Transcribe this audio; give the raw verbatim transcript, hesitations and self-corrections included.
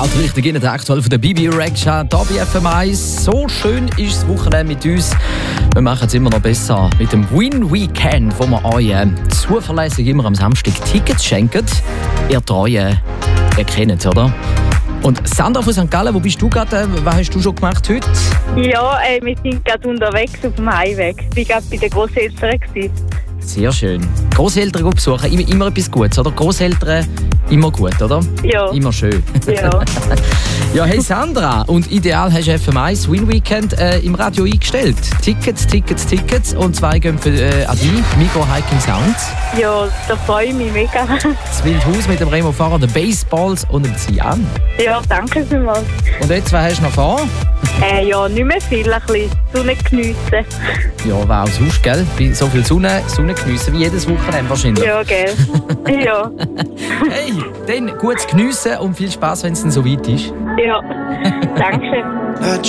Gerade richtig in der aktuell von der Bibi Rexha, hier bei F M eins. So schön ist das Wochenende mit uns. Wir machen es immer noch besser mit dem Win Weekend, wo wir euch äh, zuverlässig immer am Samstag Tickets schenken. Ihr Treuen, ihr kennt es, oder? Und Sandra von Sankt Gallen, wo bist du gerade? Was hast du schon gemacht heute? Ja, äh, wir sind gerade unterwegs auf dem Heimweg. Ich war gerade bei den Grosseltern. Sehr schön. Grosseltern besuchen, immer, immer etwas Gutes, oder? Grosseltern immer gut, oder? Ja. Immer schön. Ja. Ja, hey Sandra, und ideal hast du F M eins Win Weekend äh, im Radio eingestellt. Tickets, Tickets, Tickets und zwei gehen für äh, Adi, Migros Hiking Sounds. Ja, da freue ich mich mega. Das Wildhaus mit dem Remo Fahrer, den Baseballs und dem Sian. Ja, danke vielmals. Und jetzt, was hast du noch vor? Äh, ja, nicht mehr viel, ein bisschen Sonne geniessen. Ja, wow, sonst, gell? Bei so viel Sonne, Sonne geniessen wie jedes Wochenende wahrscheinlich. Ja, gell? Ja. Hey, dann gutes Geniessen und viel Spaß, wenn es dann so weit ist. Ja, danke.